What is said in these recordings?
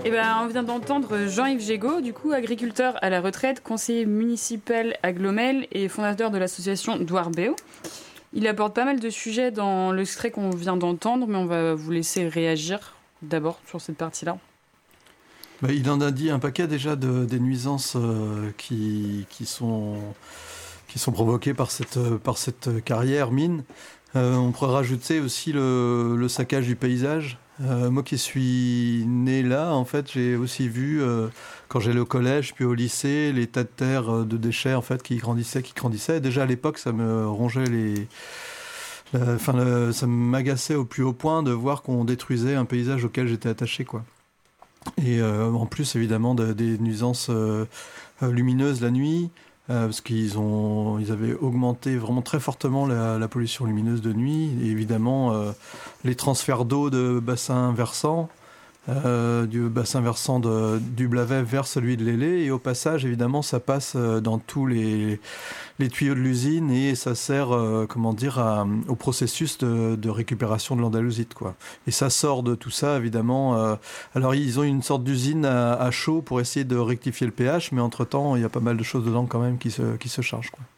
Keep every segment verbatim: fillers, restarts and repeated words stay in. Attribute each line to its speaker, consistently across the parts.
Speaker 1: Eh ben, on vient d'entendre Jean-Yves Gégaud, du coup, agriculteur à la retraite, conseiller municipal à Glomel et fondateur de l'association Douarbéo. Il aborde pas mal de sujets dans l'extrait qu'on vient d'entendre, mais on va vous laisser réagir d'abord sur cette partie-là.
Speaker 2: Bah, il en a dit un paquet déjà de, des nuisances euh, qui, qui, sont, qui sont provoquées par cette, par cette carrière mine. Euh, on pourrait rajouter aussi le, le saccage du paysage. Euh, moi qui suis né là, en fait, j'ai aussi vu, euh, quand j'allais au collège puis au lycée, les tas de terre euh, de déchets en fait, qui grandissaient, qui grandissaient. Et déjà à l'époque, ça me rongeait les... Enfin, le, ça m'agaçait au plus haut point de voir qu'on détruisait un paysage auquel j'étais attaché, quoi. Et euh, en plus, évidemment, de, des nuisances euh, lumineuses la nuit, euh, parce qu'ils ont, ils avaient augmenté vraiment très fortement la, la pollution lumineuse de nuit. Et évidemment, euh, les transferts d'eau de bassins versants, euh, du bassin versant de, du Blavet vers celui de l'Ailée. Et au passage, évidemment, ça passe dans tous les, les tuyaux de l'usine et ça sert, euh, comment dire, à, au processus de, de récupération de l'andaluzite, quoi. Et ça sort de tout ça, évidemment. Euh, alors, ils ont une sorte d'usine à, à chaud pour essayer de rectifier le pH, mais entre-temps, il y a pas mal de choses dedans quand même qui se, qui se chargent, quoi.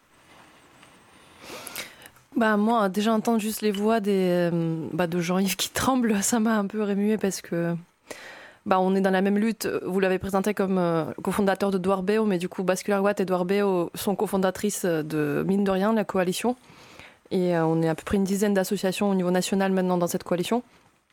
Speaker 3: Bah, moi, déjà entendre juste les voix des, bah, de Jean-Yves qui tremble, ça m'a un peu remué parce que bah, on est dans la même lutte. Vous l'avez présenté comme euh, cofondateur de Douarbéo, mais du coup, Basculaire Watt et Douarbéo sont cofondatrices de Mine de Rien, la coalition. Et euh, on est à peu près une dizaine d'associations au niveau national maintenant dans cette coalition.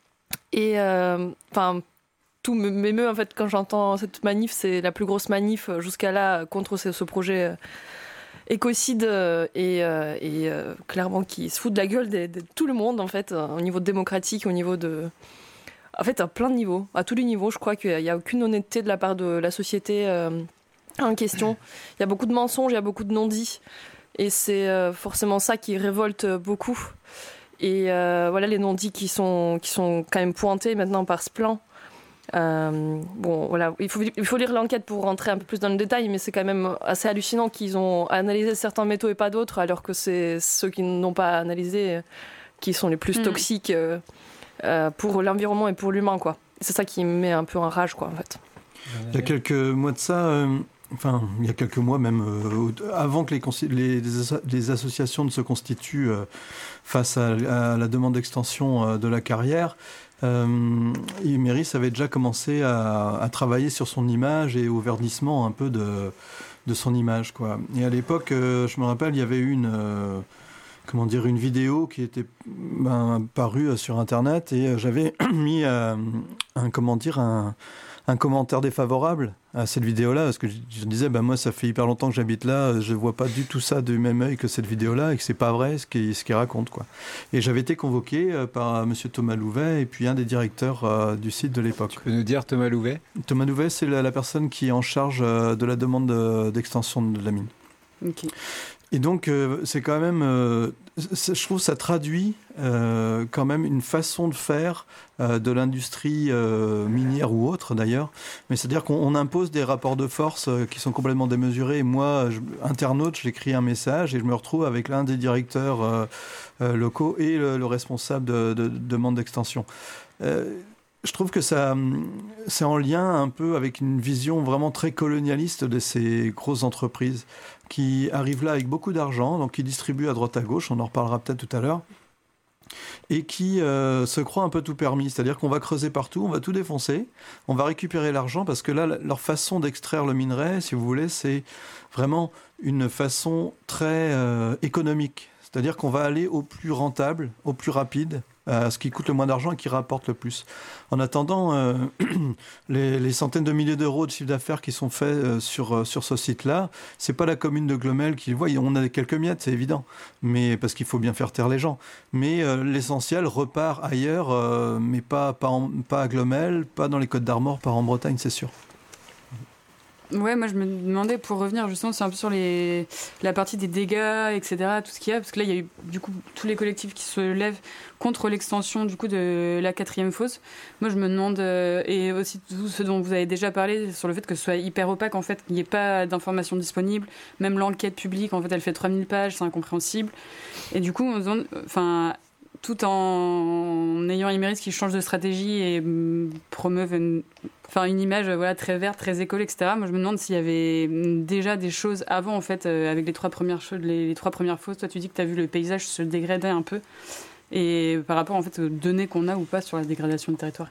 Speaker 3: Et enfin, euh, tout m'émeut en fait quand j'entends cette manif. C'est la plus grosse manif jusqu'à là contre ce, ce projet euh, écocide euh, et, euh, et euh, clairement qui se fout de la gueule de, de tout le monde en fait, au niveau démocratique, au niveau de... En fait, à plein de niveaux, à tous les niveaux, je crois qu'il n'y a aucune honnêteté de la part de la société euh, en question. Il y a beaucoup de mensonges, il y a beaucoup de non-dits. Et c'est euh, forcément ça qui révolte beaucoup. Et euh, voilà les non-dits qui sont, qui sont quand même pointés maintenant par ce plan. Euh, bon, voilà, il faut, il faut lire l'enquête pour rentrer un peu plus dans le détail, mais c'est quand même assez hallucinant qu'ils ont analysé certains métaux et pas d'autres, alors que c'est ceux qui n'ont pas analysé qui sont les plus mmh. toxiques. Euh, Euh, pour l'environnement et pour l'humain, quoi. C'est ça qui me met un peu en rage, quoi, en fait.
Speaker 2: Il y a quelques mois de ça, euh, enfin, il y a quelques mois même, euh, avant que les, les, les associations ne se constituent euh, face à, à la demande d'extension euh, de la carrière, euh, Imeris avait déjà commencé à, à travailler sur son image et au verdissement un peu de, de son image, quoi. Et à l'époque, euh, je me rappelle, il y avait eu une... Euh, comment dire, une vidéo qui était ben, parue sur Internet et j'avais mis euh, un, comment dire, un, un commentaire défavorable à cette vidéo-là parce que je, je disais, ben, moi, ça fait hyper longtemps que j'habite là, je ne vois pas du tout ça du même œil que cette vidéo-là et que ce n'est pas vrai ce qu'il, ce qu'il raconte, quoi. Et j'avais été convoqué euh, par M. Thomas Louvet et puis un des directeurs euh, du site de l'époque.
Speaker 4: Tu peux nous dire Thomas Louvet ?
Speaker 2: Thomas Louvet, c'est la, la personne qui est en charge euh, de la demande de, d'extension de la mine.
Speaker 1: Ok.
Speaker 2: Et donc, euh, c'est quand même, euh, je trouve, ça traduit euh, quand même une façon de faire euh, de l'industrie euh, minière ou autre d'ailleurs. Mais c'est-à-dire qu'on on impose des rapports de force euh, qui sont complètement démesurés. Et moi, je, internaute, j'écris un message et je me retrouve avec l'un des directeurs euh, euh, locaux et le, le responsable de, de, de demande d'extension. Euh, Je trouve que ça, c'est en lien un peu avec une vision vraiment très colonialiste de ces grosses entreprises qui arrivent là avec beaucoup d'argent, donc qui distribuent à droite à gauche, on en reparlera peut-être tout à l'heure, et qui euh, se croient un peu tout permis. C'est-à-dire qu'on va creuser partout, on va tout défoncer, on va récupérer l'argent, parce que là, leur façon d'extraire le minerai, si vous voulez, c'est vraiment une façon très euh, économique. C'est-à-dire qu'on va aller au plus rentable, au plus rapide, à ce qui coûte le moins d'argent et qui rapporte le plus. En attendant, euh, les, les centaines de milliers d'euros de chiffre d'affaires qui sont faits euh, sur, sur ce site-là, c'est pas la commune de Glomel qui le voit. On a quelques miettes, c'est évident, mais parce qu'il faut bien faire taire les gens. Mais euh, l'essentiel repart ailleurs, euh, mais pas, pas, en, pas à Glomel, pas dans les Côtes-d'Armor, pas en Bretagne, c'est sûr.
Speaker 1: Ouais, moi je me demandais, pour revenir justement, c'est un peu sur les, la partie des dégâts, et cetera, tout ce qu'il y a, parce que là il y a eu du coup tous les collectifs qui se lèvent contre l'extension du coup de la quatrième fosse. Moi je me demande, euh, et aussi tout ce dont vous avez déjà parlé, sur le fait que ce soit hyper opaque, en fait, qu'il n'y ait pas d'informations disponibles, même l'enquête publique, en fait elle fait trois mille pages, c'est incompréhensible. Et du coup, on se demande, enfin, tout en ayant Imerys qui change de stratégie et mm, promeuve une, enfin, une image voilà, très verte, très écolo, et cetera. Moi, je me demande s'il y avait déjà des choses avant, en fait, euh, avec les trois premières choses, les, les trois premières fosses. Toi, tu dis que tu as vu le paysage se dégrader un peu. Et par rapport, en fait, aux données qu'on a ou pas sur la dégradation de territoire.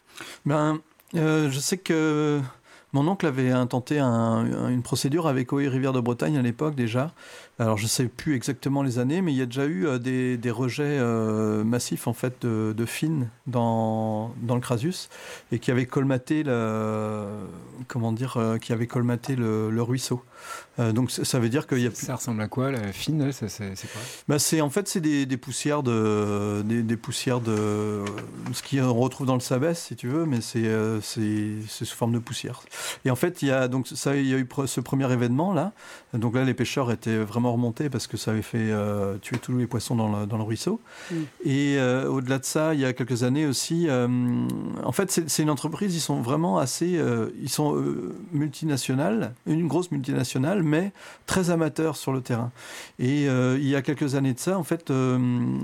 Speaker 2: Ben, euh, je sais que mon oncle avait intenté un, une procédure avec Eaux et Rivières de Bretagne à l'époque déjà. Alors je ne sais plus exactement les années, mais il y a déjà eu euh, des, des rejets euh, massifs en fait de, de fines dans, dans le Crasus et qui avaient colmaté le, comment dire, euh, qui avaient colmaté le, le ruisseau. Euh, donc ça veut dire qu'il y a plus...
Speaker 4: Ça ressemble à quoi la fine ça, c'est, c'est quoi
Speaker 2: bah, c'est en fait c'est des, des poussières de des, des poussières de ce qu'on retrouve dans le sabès si tu veux, mais c'est euh, c'est, c'est sous forme de poussière. Et en fait il y a donc ça il y a eu ce premier événement là. Donc là les pêcheurs étaient vraiment remontés parce que ça avait fait euh, tuer tous les poissons dans le, dans le ruisseau. Mmh. Et euh, au-delà de ça il y a quelques années aussi euh, en fait c'est, c'est une entreprise, ils sont vraiment assez euh, ils sont euh, multinationales, une grosse multinationale mais très amateurs sur le terrain. Et euh, il y a quelques années de ça, en fait, euh,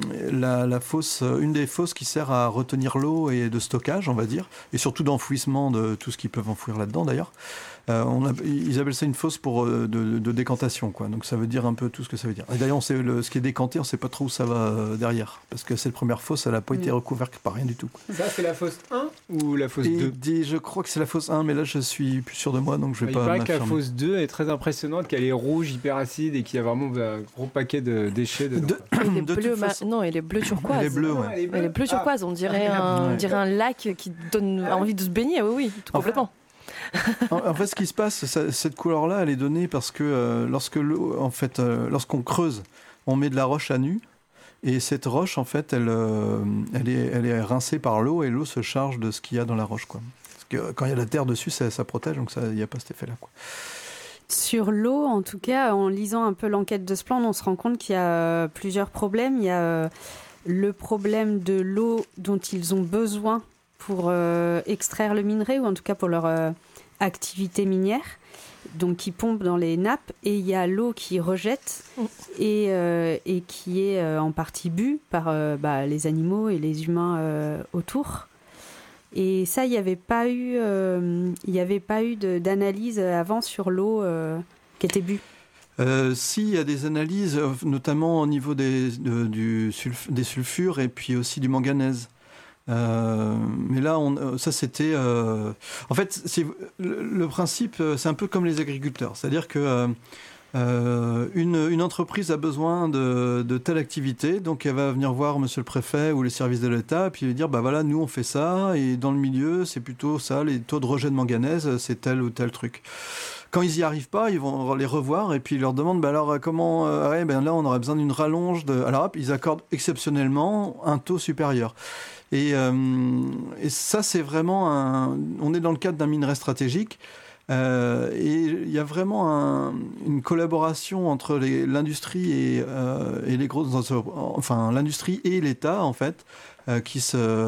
Speaker 2: la, la fosse, une des fosses qui sert à retenir l'eau et de stockage, on va dire, et surtout d'enfouissement de tout ce qu'ils peuvent enfouir là-dedans, d'ailleurs. Euh, on a, ils appellent ça une fosse pour, euh, de, de décantation, quoi. Donc ça veut dire un peu tout ce que ça veut dire. Et d'ailleurs, on sait le, ce qui est décanté, on ne sait pas trop où ça va euh, derrière, parce que cette première fosse, elle n'a pas mmh. été recouverte par rien du tout, quoi.
Speaker 4: Ça, c'est la fosse un ou la fosse
Speaker 2: et
Speaker 4: deux
Speaker 2: dit, je crois que c'est la fosse un, mais là, je suis plus sûr de moi, donc je ne vais
Speaker 4: bah,
Speaker 2: pas
Speaker 4: m'affirmer.
Speaker 2: Il paraît
Speaker 4: que la fosse deux est très impressionnante, qu'elle est rouge, hyper acide, et qu'il y a vraiment un gros paquet de déchets dedans.
Speaker 3: De, elle est de bleue, ma... Non, elle est bleue turquoise.
Speaker 2: Elle est bleue, ouais.
Speaker 3: Elle est bleue, elle est bleue turquoise, on dirait, ah, un, ouais. on dirait un lac qui donne envie de se baigner, oui, oui, tout complètement.
Speaker 2: En, en fait, ce qui se passe, ça, cette couleur-là, elle est donnée parce que euh, lorsque l'eau, en fait, euh, lorsqu'on creuse, on met de la roche à nu, et cette roche, en fait, elle, euh, elle, est, elle est rincée par l'eau, et l'eau se charge de ce qu'il y a dans la roche, quoi. Parce que quand il y a la terre dessus, ça, ça protège, donc il n'y a pas cet effet-là, quoi.
Speaker 5: Sur l'eau, en tout cas, en lisant un peu l'enquête de Splend, on se rend compte qu'il y a plusieurs problèmes. Il y a le problème de l'eau dont ils ont besoin pour euh, extraire le minerai, ou en tout cas pour leur euh, activité minière, donc qui pompe dans les nappes, et il y a l'eau qui rejette et, euh, et qui est euh, en partie bue par euh, bah, les animaux et les humains euh, autour. Et ça, il n'y avait pas eu, euh, il y avait pas eu de, d'analyse avant sur l'eau euh, qui était bue.
Speaker 2: Euh, si, il y a des analyses, notamment au niveau des, de, du sulf, des sulfures et puis aussi du manganèse. Euh, mais là, on, ça c'était... Euh, en fait, c'est, le, le principe, c'est un peu comme les agriculteurs. C'est-à-dire que euh, euh, une, une entreprise a besoin de, de telle activité, donc elle va venir voir monsieur le préfet ou les services de l'État, et puis lui dire, bah voilà, nous on fait ça, et dans le milieu, c'est plutôt ça, les taux de rejet de manganèse, c'est tel ou tel truc. Quand ils n'y arrivent pas, ils vont les revoir et puis ils leur demandent bah alors comment euh, ouais, ben là on aurait besoin d'une rallonge de... Alors hop, ils accordent exceptionnellement un taux supérieur. Et, euh, et ça c'est vraiment un... On est dans le cadre d'un minerai stratégique euh, et il y a vraiment un, une collaboration entre les, l'industrie et, euh, et les grosses... Enfin l'industrie et l'État en fait. Euh, qui,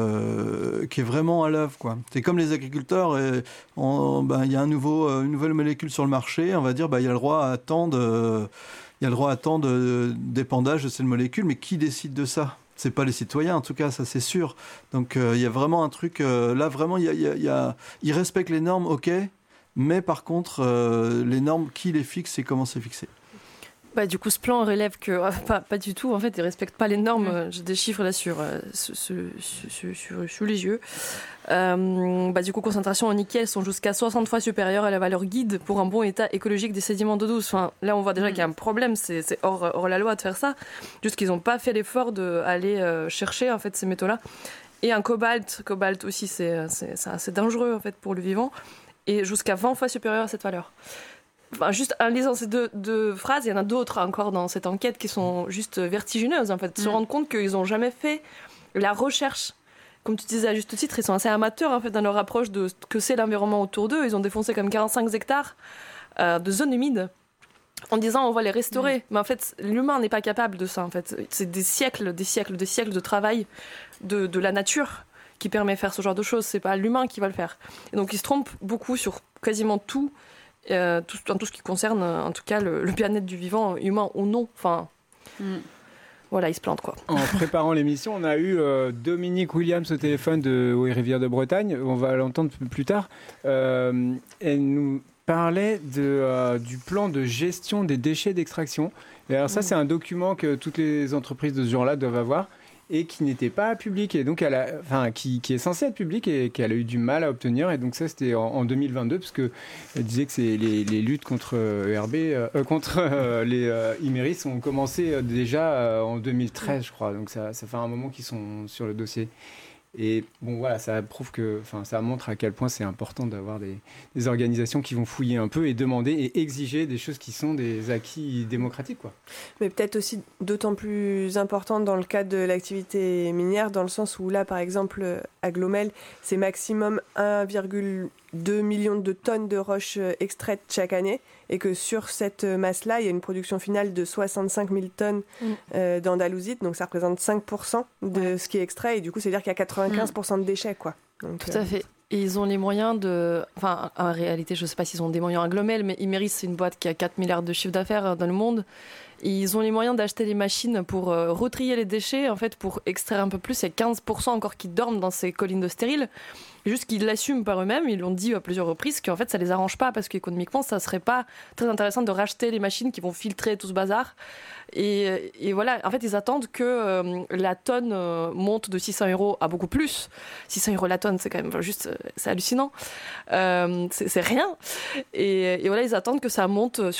Speaker 2: se, qui est vraiment à l'œuvre, quoi. C'est comme les agriculteurs, il ben, y a un nouveau, une nouvelle molécule sur le marché, on va dire, ben, y a le droit à tant de, y a le droit à tant de, d'épandage de cette molécule, mais qui décide de ça ? C'est pas les citoyens, en tout cas, ça c'est sûr. Donc il euh, y a vraiment un truc, euh, là vraiment, y a, y a, y a, ils respectent les normes, ok, mais par contre, euh, les normes, qui les fixe et comment c'est fixé ?
Speaker 3: Bah, du coup, ce plan relève que euh, pas, pas du tout. En fait, ils respectent pas les normes. Mmh. J'ai des chiffres là sur, euh, sur, sur, sur, sous les yeux. Euh, bah, du coup, concentration en nickel sont jusqu'à soixante fois supérieures à la valeur guide pour un bon état écologique des sédiments d'eau douce. Enfin, là, on voit déjà mmh. qu'il y a un problème. C'est, c'est hors, hors la loi de faire ça. Juste qu'ils n'ont pas fait l'effort d'aller euh, chercher en fait ces métaux-là. Et un cobalt, cobalt aussi, c'est, c'est, c'est assez dangereux en fait pour le vivant. Et jusqu'à vingt fois supérieur à cette valeur. Enfin, juste en lisant ces deux, deux phrases, il y en a d'autres encore dans cette enquête qui sont juste vertigineuses en fait. Mmh. Se rendre compte qu'ils n'ont jamais fait la recherche. Comme tu disais à juste titre, ils sont assez amateurs en fait dans leur approche de ce que c'est l'environnement autour d'eux. Ils ont défoncé comme quarante-cinq hectares euh, de zones humides en disant on va les restaurer. Mmh. Mais en fait, l'humain n'est pas capable de ça en fait. C'est des siècles, des siècles, des siècles de travail de, de la nature qui permet de faire ce genre de choses. C'est pas l'humain qui va le faire. Et donc ils se trompent beaucoup sur quasiment tout. Euh, tout, tout ce qui concerne en tout cas le, le bien-être du vivant, humain ou non. Enfin, mm. voilà, ils se plantent quoi.
Speaker 4: En préparant l'émission, on a eu euh, Dominique Williams au téléphone de Oui Rivière de Bretagne. On va l'entendre plus tard. Euh, elle nous parlait de, euh, du plan de gestion des déchets d'extraction. Et alors ça, mmh. c'est un document que toutes les entreprises de ce genre-là doivent avoir et qui n'était pas public, et donc elle a, enfin, qui, qui est censé être public et qu'elle a eu du mal à obtenir. Et donc ça, c'était en, en deux mille vingt-deux, parce que elle disait que c'est les, les luttes contre E R B, euh, contre euh, les euh, Imerys ont commencé euh, déjà euh, en deux mille treize, je crois. Donc ça, ça fait un moment qu'ils sont sur le dossier. Et bon, voilà, ça prouve que, enfin, ça montre à quel point c'est important d'avoir des, des organisations qui vont fouiller un peu et demander et exiger des choses qui sont des acquis démocratiques, quoi.
Speaker 6: Mais peut-être aussi d'autant plus importante dans le cadre de l'activité minière, dans le sens où là, par exemple, à Glomel, c'est maximum un virgule deux million de tonnes de roches extraites chaque année, et que sur cette masse-là, il y a une production finale de soixante-cinq mille tonnes mmh. euh, d'andalousite, donc ça représente cinq pour cent de ouais. ce qui est extrait, et du coup, c'est-à-dire qu'il y a quatre-vingt-quinze pour cent de déchets, quoi. Donc,
Speaker 3: tout à fait. Et ils ont les moyens de... Enfin, en réalité, je ne sais pas s'ils ont des moyens à Glomel, mais Imerys, c'est une boîte qui a quatre milliards de chiffre d'affaires dans le monde. Et ils ont les moyens d'acheter des machines pour euh, retrier les déchets, en fait, pour extraire un peu plus. Il y a quinze pour cent encore qui dorment dans ces collines de stériles. Juste qu'ils l'assument par eux-mêmes. Ils l'ont dit à plusieurs reprises qu'en fait, ça ne les arrange pas, parce qu'économiquement, ça ne serait pas très intéressant de racheter les machines qui vont filtrer tout ce bazar. Et, et voilà, en fait, ils attendent que euh, la tonne euh, monte de six cents euros à beaucoup plus. six cents euros la tonne, c'est quand même juste, c'est hallucinant. Euh, c'est, c'est rien. Et, et voilà, ils attendent que ça monte sur